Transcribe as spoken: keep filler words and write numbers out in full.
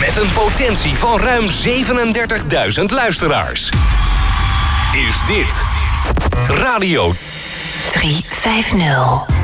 Met een potentie van ruim zevenendertigduizend luisteraars. Is dit Radio driehonderdvijftig.